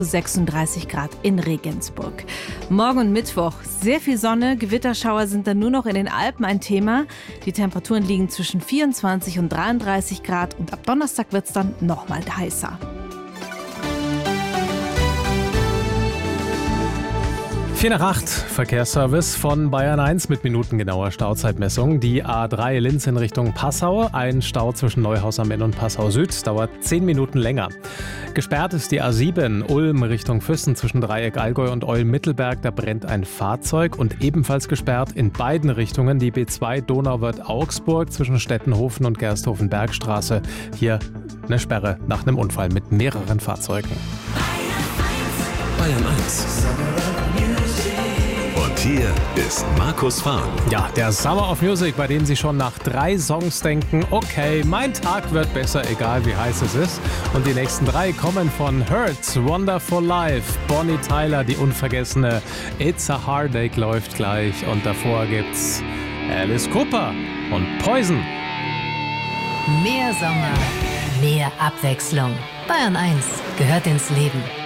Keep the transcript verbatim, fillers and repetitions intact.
sechsunddreißig Grad in Regensburg. Morgen und Mittwoch sehr viel Sonne, Gewitterschauer sind dann nur noch in den Alpen ein Thema. Die Temperaturen liegen zwischen vierundzwanzig und dreiunddreißig Grad und ab Donnerstag wird es dann noch mal heißer. vier nach acht, Verkehrsservice von Bayern eins mit minutengenauer Stauzeitmessung. Die A drei Linz in Richtung Passau. Ein Stau zwischen Neuhaus am Inn und Passau Süd dauert zehn Minuten länger. Gesperrt ist die A sieben Ulm Richtung Füssen zwischen Dreieck Allgäu und Olm-Mittelberg. Da brennt ein Fahrzeug und ebenfalls gesperrt in beiden Richtungen die B zwei Donauwörth-Augsburg zwischen Stettenhofen und Gersthofen-Bergstraße. Hier eine Sperre nach einem Unfall mit mehreren Fahrzeugen. Bayern eins. Und hier ist Markus Fahren. Ja, der Summer of Music, bei dem Sie schon nach drei Songs denken, okay, mein Tag wird besser, egal wie heiß es ist. Und die nächsten drei kommen von Hurts, Wonderful Life, Bonnie Tyler, die unvergessene It's a Heartache läuft gleich. Und davor gibt's Alice Cooper und Poison. Mehr Sommer, mehr Abwechslung. Bayern eins gehört ins Leben.